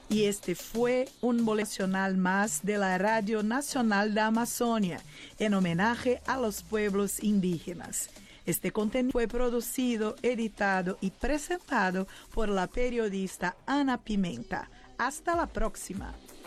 Y este fue un boletín nacional más de la Radio Nacional de Amazonia, en homenaje a los pueblos indígenas. Este contenido fue producido, editado y presentado por la periodista Ana Pimenta. Hasta la próxima.